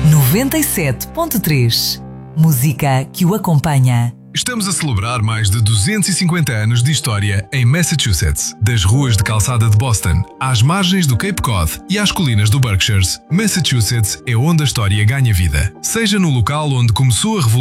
97.3. Música que o acompanha. Estamos a celebrar mais de 250 anos de história em Massachusetts. Das ruas de calçada de Boston, às margens do Cape Cod e às colinas do Berkshires, Massachusetts é onde a história ganha vida. Seja no local onde começou a revolução